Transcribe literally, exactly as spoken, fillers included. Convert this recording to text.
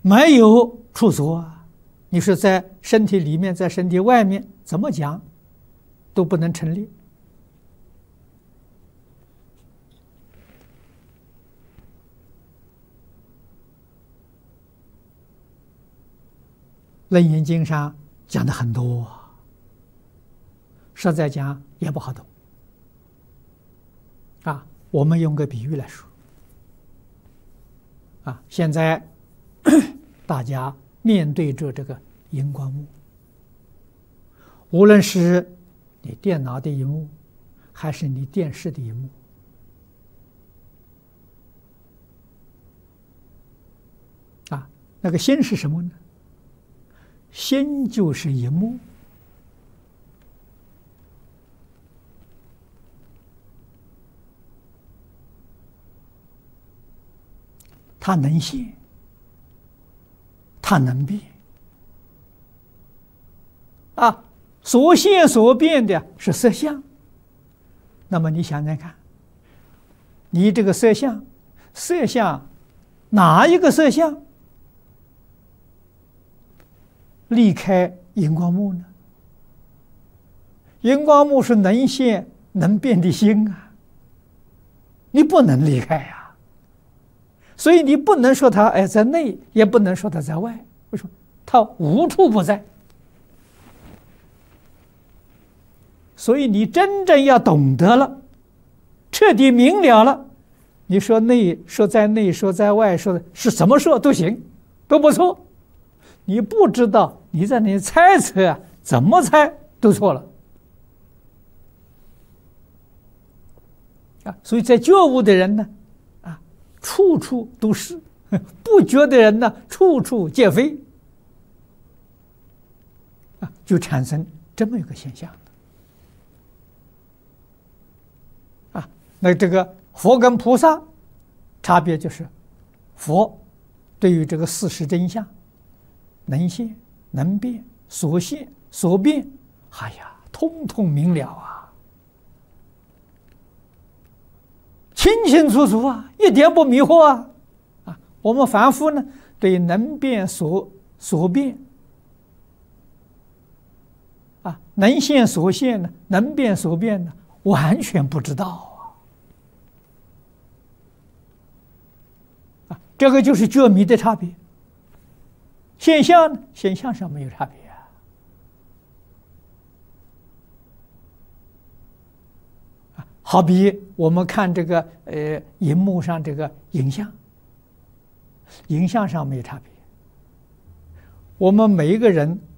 没有处所啊！你说在身体里面，在身体外面，怎么讲都不能成立。《楞严经》上讲的很多，实在讲也不好懂啊。我们用个比喻来说啊，现在大家面对着这个荧光幕，无论是你电脑的荧幕，还是你电视的荧幕，啊，那个心是什么呢？心就是荧幕，它能现，它能变，啊，所现所变的是色相。那么你想想看，你这个色相，色相哪一个色相离开荧光幕呢？荧光幕是能现能变的心啊，你不能离开呀、啊。所以你不能说它哎在内，也不能说它在外。为什么？它无处不在。所以你真正要懂得了，彻底明了了，你说内，说在内，说在外，说是怎么说都行，都不错。你不知道，你在那里猜测啊，怎么猜都错了啊！所以在觉悟的人呢，啊，处处都是；不觉的人呢，处处皆非啊，就产生这么一个现象啊。那这个佛跟菩萨差别就是，佛对于这个事实真相。能现能变，所现所变，哎呀，通通明了啊，清清楚楚啊，一点不迷惑啊！啊，我们凡夫呢，对能变所所变，啊，能现所现呢，能变所变呢，完全不知道啊！啊，这个就是觉迷的差别。现象呢？现象上没有差别啊！啊，好比我们看这个呃荧幕上这个影像，影像上没有差别。我们每一个人